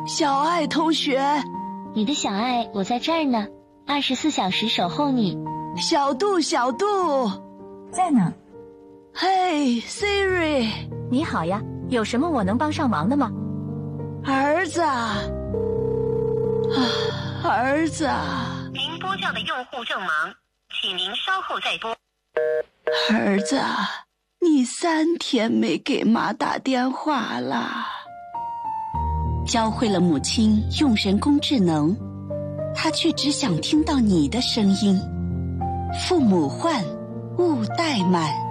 小爱同学， 你的小爱，我在这儿呢，24小时守候你。 小度，小度， 在呢。 嘿 ，Siri， 你好呀，有什么我能帮上忙的吗？ 儿子啊，儿子啊！ 您拨叫的用户正忙，请您稍后再拨。 儿子啊，你3天没给妈打电话了。 教会了母亲用人工智能，她却只想听到你的声音。父母唤，勿怠慢。